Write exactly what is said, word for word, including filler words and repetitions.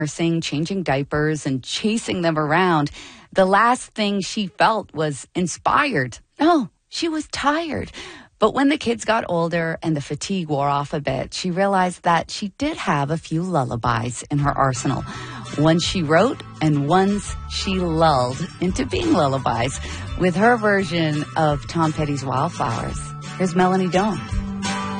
nursing, changing diapers, and chasing them around, the last thing she felt was inspired. No, she was tired. But when the kids got older and the fatigue wore off a bit, she realized that she did have a few lullabies in her arsenal. Ones she wrote and ones she lulled into being lullabies with her version of Tom Petty's Wildflowers. Here's Melanie Doan.